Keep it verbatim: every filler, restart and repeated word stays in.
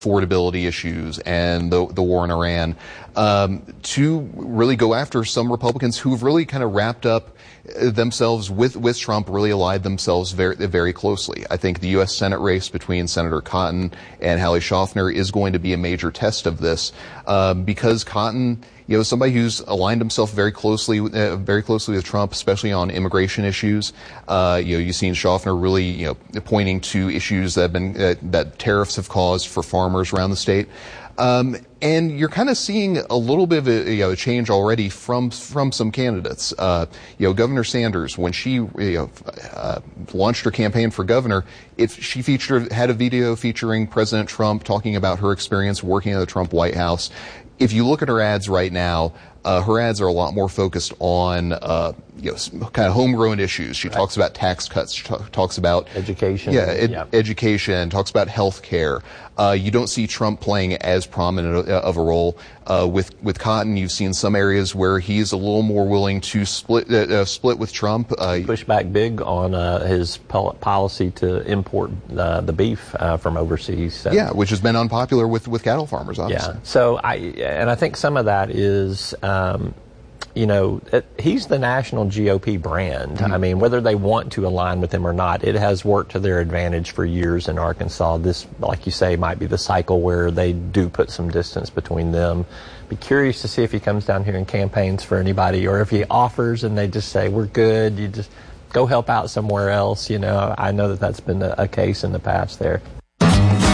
affordability issues and the the war in Iran, um, to really go after some Republicans who've really kind of wrapped up themselves with with Trump, really allied themselves very very closely. I think the U S Senate race between Senator Cotton and Hallie Schaffner is going to be a major test of this, um, because Cotton, you know, somebody who's aligned himself very closely, uh, very closely with Trump, especially on immigration issues. Uh, you know, you've seen Schaffner really, you know, pointing to issues that have been uh, that tariffs have caused for farmers around the state. Um, and you're kind of seeing a little bit of a, you know, a change already from from some candidates. Uh, you know, Governor Sanders, when she you know, uh, launched her campaign for governor, if she featured had a video featuring President Trump talking about her experience working at the Trump White House. If you look at her ads right now, uh, her ads are a lot more focused on uh, you know, kind of homegrown issues. She right. talks about tax cuts. She t- talks about education. Yeah, ed- yeah. education. Talks about health care. Uh, you don't see Trump playing as prominent of a role. Uh, with with Cotton, you've seen some areas where he's a little more willing to split uh, uh, split with Trump. Uh, Push back big on uh, his pol- policy to import uh, the beef uh, from overseas. So. Yeah, which has been unpopular with, with cattle farmers, obviously. Yeah. So I and I think some of that is. Um, You know, it, he's the national G O P brand. Mm-hmm. I mean, whether they want to align with him or not, it has worked to their advantage for years in Arkansas. This, like you say, might be the cycle where they do put some distance between them. Be curious to see if he comes down here and campaigns for anybody, or if he offers and they just say, we're good, you just go help out somewhere else. You know, I know that that's been a, a case in the past there.